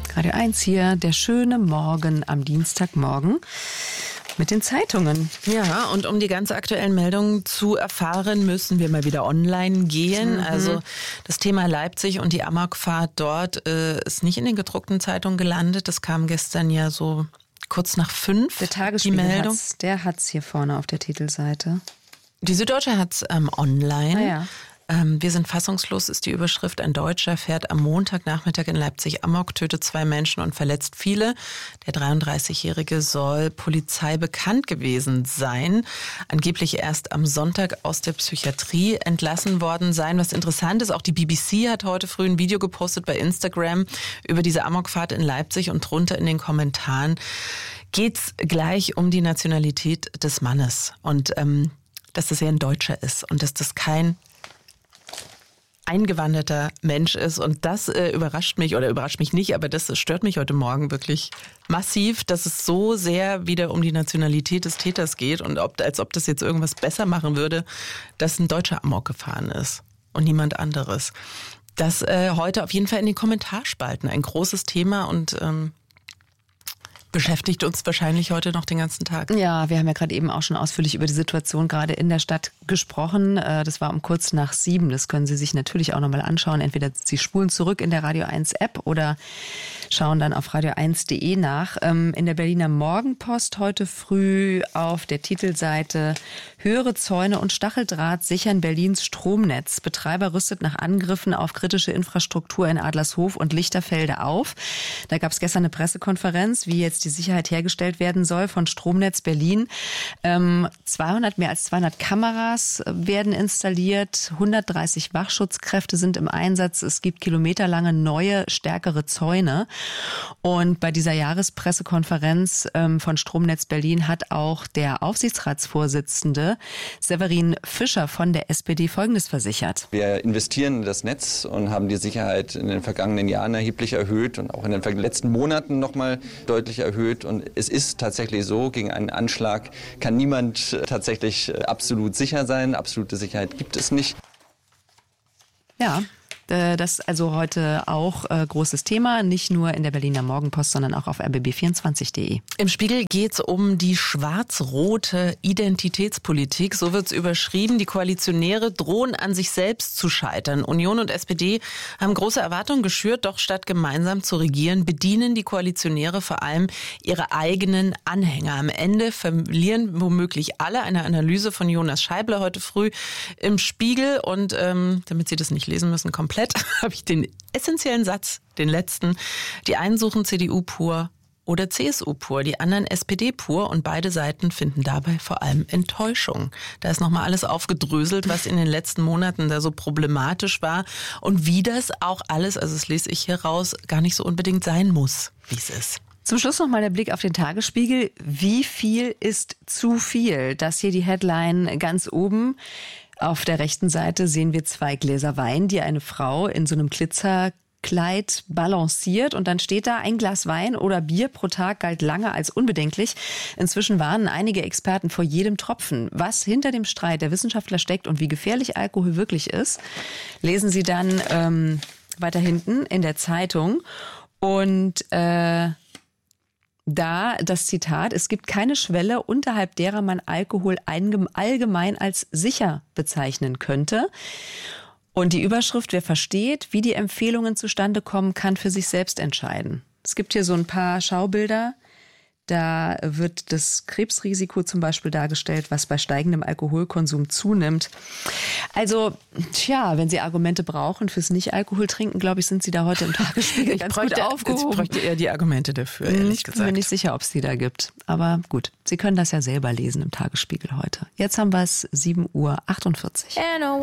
Radio 1 hier, der schöne Morgen am Dienstagmorgen mit den Zeitungen. Ja, und um die ganz aktuellen Meldungen zu erfahren, müssen wir mal wieder online gehen. Also das Thema Leipzig und die Amokfahrt dort ist nicht in den gedruckten Zeitungen gelandet. Das kam gestern ja so kurz nach 5. Der Tagesspiegel hat's hier vorne auf der Titelseite. Die Süddeutsche hat's online. Ah, ja. Wir sind fassungslos, ist die Überschrift. Ein Deutscher fährt am Montagnachmittag in Leipzig Amok, tötet 2 Menschen und verletzt viele. Der 33-Jährige soll Polizei bekannt gewesen sein. Angeblich erst am Sonntag aus der Psychiatrie entlassen worden sein. Was interessant ist, auch die BBC hat heute früh ein Video gepostet bei Instagram über diese Amokfahrt in Leipzig und drunter in den Kommentaren geht's gleich um die Nationalität des Mannes. Und dass das ja ein Deutscher ist und dass das kein eingewanderter Mensch ist. Und das überrascht mich nicht, aber das stört mich heute Morgen wirklich massiv, dass es so sehr wieder um die Nationalität des Täters geht und als ob das jetzt irgendwas besser machen würde, dass ein Deutscher Amok gefahren ist und niemand anderes. Das heute auf jeden Fall in den Kommentarspalten ein großes Thema und beschäftigt uns wahrscheinlich heute noch den ganzen Tag. Ja, wir haben ja gerade eben auch schon ausführlich über die Situation gerade in der Stadt gesprochen. Das war um kurz nach 7. Das können Sie sich natürlich auch nochmal anschauen. Entweder Sie spulen zurück in der Radio 1 App oder schauen dann auf radio1.de nach. In der Berliner Morgenpost heute früh auf der Titelseite: Höhere Zäune und Stacheldraht sichern Berlins Stromnetz. Betreiber rüstet nach Angriffen auf kritische Infrastruktur in Adlershof und Lichterfelde auf. Da gab es gestern eine Pressekonferenz, wie jetzt die Sicherheit hergestellt werden soll von Stromnetz Berlin. Mehr als 200 Kameras werden installiert, 130 Wachschutzkräfte sind im Einsatz. Es gibt kilometerlange neue, stärkere Zäune. Und bei dieser Jahrespressekonferenz von Stromnetz Berlin hat auch der Aufsichtsratsvorsitzende Severin Fischer von der SPD Folgendes versichert. Wir investieren in das Netz und haben die Sicherheit in den vergangenen Jahren erheblich erhöht und auch in den letzten Monaten nochmal deutlich erhöht. Und es ist tatsächlich so, gegen einen Anschlag kann niemand tatsächlich absolut sicher sein. Absolute Sicherheit gibt es nicht. Ja. Das ist also heute auch großes Thema, nicht nur in der Berliner Morgenpost, sondern auch auf rbb24.de. Im Spiegel geht es um die schwarz-rote Identitätspolitik. So wird es überschrieben. Die Koalitionäre drohen an sich selbst zu scheitern. Union und SPD haben große Erwartungen geschürt, doch statt gemeinsam zu regieren, bedienen die Koalitionäre vor allem ihre eigenen Anhänger. Am Ende verlieren womöglich alle. Eine Analyse von Jonas Scheible heute früh im Spiegel. Und damit Sie das nicht lesen müssen, komplett habe ich den essentiellen Satz, den letzten. Die einen suchen CDU pur oder CSU pur, die anderen SPD pur und beide Seiten finden dabei vor allem Enttäuschung. Da ist nochmal alles aufgedröselt, was in den letzten Monaten da so problematisch war und wie das auch alles, also das lese ich hier raus, gar nicht so unbedingt sein muss, wie es ist. Zum Schluss noch mal der Blick auf den Tagesspiegel. Wie viel ist zu viel? Das hier die Headline ganz oben. Auf der rechten Seite sehen wir 2 Gläser Wein, die eine Frau in so einem Glitzerkleid balanciert. Und dann steht da: ein Glas Wein oder Bier pro Tag galt lange als unbedenklich. Inzwischen warnen einige Experten vor jedem Tropfen. Was hinter dem Streit der Wissenschaftler steckt und wie gefährlich Alkohol wirklich ist, lesen Sie dann weiter hinten in der Zeitung. Und da das Zitat: Es gibt keine Schwelle, unterhalb derer man Alkohol allgemein als sicher bezeichnen könnte. Und die Überschrift: Wer versteht, wie die Empfehlungen zustande kommen, kann für sich selbst entscheiden. Es gibt hier so ein paar Schaubilder. Da wird das Krebsrisiko zum Beispiel dargestellt, was bei steigendem Alkoholkonsum zunimmt. Also, wenn Sie Argumente brauchen fürs Nicht-Alkohol-Trinken, glaube ich, sind Sie da heute im Tagesspiegel ganz gut aufgehoben. Ich bräuchte eher die Argumente dafür, ehrlich gesagt. Ich bin mir nicht sicher, ob es die da gibt. Aber gut, Sie können das ja selber lesen im Tagesspiegel heute. Jetzt haben wir es 7:48 Uhr.